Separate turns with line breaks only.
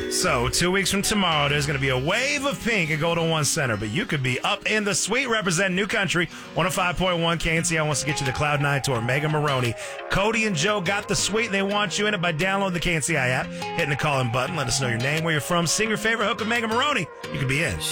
So, 2 weeks from tomorrow, there's going to be a wave of pink at Golden One Center, but you could be up in the suite representing New Country. 105.1 KNCI wants to get you the Cloud 9 tour. Megan Maroney, Cody, and Joe got the suite, and they want you in it by downloading the KNCI app, hitting the call-in button. Let us know your name, where you're from, sing your favorite hook of Megan Maroney. You could be in.